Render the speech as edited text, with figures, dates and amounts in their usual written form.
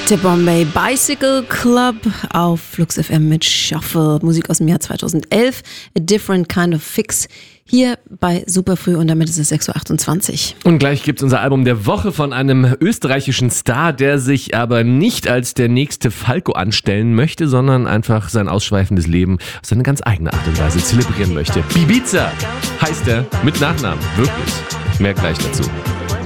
Der Bombay Bicycle Club auf Flux FM mit Shuffle. Musik aus dem Jahr 2011. A Different Kind of Fix. Hier bei Superfrüh und damit ist es 6.28 Uhr. Und gleich gibt es unser Album der Woche von einem österreichischen Star, der sich aber nicht als der nächste Falco anstellen möchte, sondern einfach sein ausschweifendes Leben auf seine ganz eigene Art und Weise zelebrieren möchte. Bibiza heißt er mit Nachnamen. Wirklich. Mehr gleich dazu.